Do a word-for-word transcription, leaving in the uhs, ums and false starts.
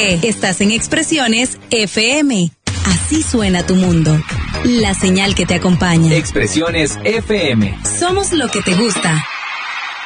porque estás en Expresiones F M. Así suena tu mundo. La señal que te acompaña. Expresiones F M. Somos lo que te gusta.